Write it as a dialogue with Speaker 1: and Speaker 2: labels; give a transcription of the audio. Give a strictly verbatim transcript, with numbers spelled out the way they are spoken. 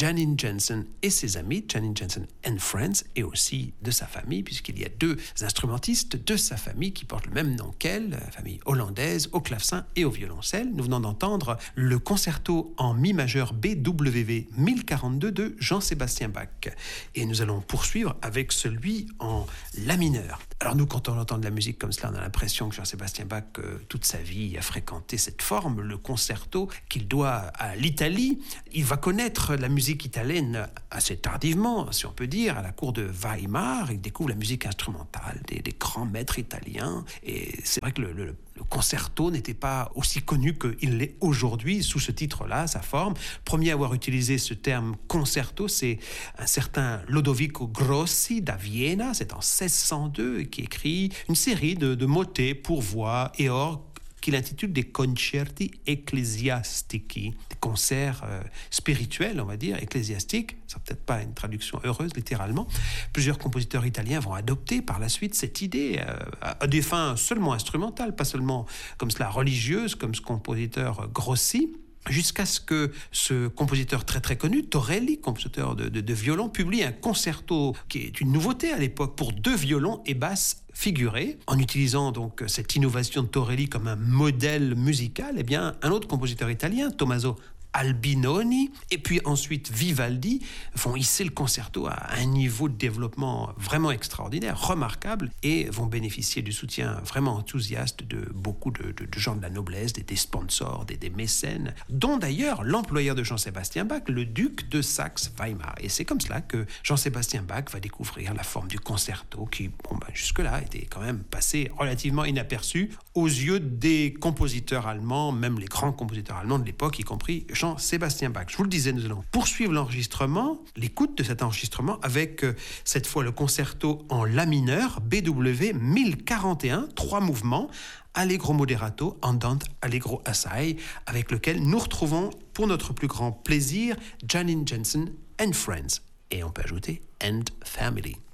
Speaker 1: Janine Jansen et ses amis, Janine Jansen and Friends, et aussi de sa famille, puisqu'il y a deux instrumentistes de sa famille qui portent le même nom qu'elle, la famille hollandaise, au clavecin et au violoncelle. Nous venons d'entendre le concerto en mi majeur B W V mille quarante-deux de Jean-Sébastien Bach. Et nous allons poursuivre avec celui en la mineur. Alors nous, quand on entend de la musique comme cela, on a l'impression que Jean-Sébastien Bach, euh, toute sa vie, a fréquenté cette forme, le concerto, qu'il doit à l'Italie. Il va connaître la musique italienne assez tardivement, si on peut dire, à la cour de Weimar. Il découvre la musique instrumentale des, des grands maîtres italiens. Et c'est vrai que le, le, le concerto n'était pas aussi connu qu'il l'est aujourd'hui sous ce titre-là, sa forme. Le premier à avoir utilisé ce terme concerto, c'est un certain Lodovico Grossi da Vienna, c'est en seize cent deux, qui écrit une série de, de motets pour voix et orgue qu'il intitule des concerti ecclesiastici, des concerts euh, spirituels, on va dire, ecclésiastiques. C'est peut-être pas une traduction heureuse, littéralement. Plusieurs compositeurs italiens vont adopter par la suite cette idée euh, à des fins seulement instrumentales, pas seulement comme cela religieuse, comme ce compositeur Grossi, jusqu'à ce que ce compositeur très très connu, Torelli, compositeur de, de, de violon, publie un concerto qui est une nouveauté à l'époque pour deux violons et basse figurés. En utilisant donc cette innovation de Torelli comme un modèle musical, eh bien, un autre compositeur italien, Tommaso Albinoni, et puis ensuite Vivaldi, vont hisser le concerto à un niveau de développement vraiment extraordinaire, remarquable, et vont bénéficier du soutien vraiment enthousiaste de beaucoup de, de, de gens de la noblesse, des, des sponsors, des, des mécènes, dont d'ailleurs l'employeur de Jean-Sébastien Bach, le duc de Saxe-Weimar. Et c'est comme cela que Jean-Sébastien Bach va découvrir la forme du concerto qui, bon, ben, jusque-là, était quand même passé relativement inaperçu aux yeux des compositeurs allemands, même les grands compositeurs allemands de l'époque, y compris Jean-Sébastien Bach. Je vous le disais, nous allons poursuivre l'enregistrement, l'écoute de cet enregistrement avec euh, cette fois le concerto en la mineur, B W mille quarante et un, trois mouvements, Allegro moderato, andante, allegro assai, avec lequel nous retrouvons pour notre plus grand plaisir Janine Jansen and Friends. Et on peut ajouter and family.